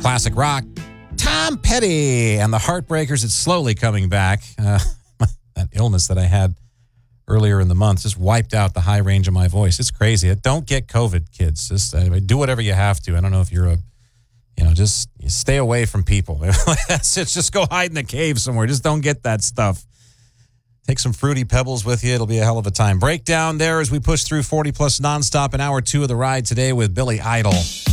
Classic rock. Tom Petty and the Heartbreakers. It's slowly coming back. That illness that I had earlier in the month just wiped out the high range of my voice. It's crazy. Don't get COVID, kids. Just do whatever you have to. I don't know if you're just you stay away from people. That's it. Just go hide in a cave somewhere. Just don't get that stuff. Take some Fruity Pebbles with you. It'll be a hell of a time. Breakdown there as we push through 40 plus nonstop in hour 2 of the ride today with Billy Idol.